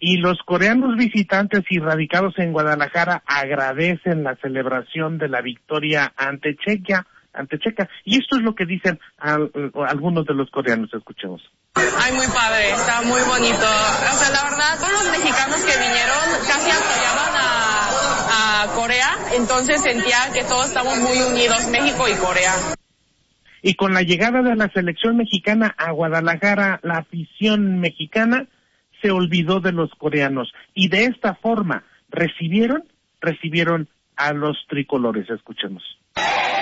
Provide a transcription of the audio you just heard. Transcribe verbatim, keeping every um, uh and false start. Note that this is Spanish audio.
Y los coreanos visitantes y radicados en Guadalajara agradecen la celebración de la victoria ante Chequia, ante Checa. Y esto es lo que dicen al, algunos de los coreanos. Escuchemos. Ay, muy padre, está muy bonito. O sea, la verdad, todos los mexicanos que vinieron casi apoyaban a, a Corea, entonces sentía que todos estamos muy unidos, México y Corea. Y con la llegada de la selección mexicana a Guadalajara, la afición mexicana se olvidó de los coreanos. Y de esta forma recibieron, recibieron a los tricolores. Escuchemos.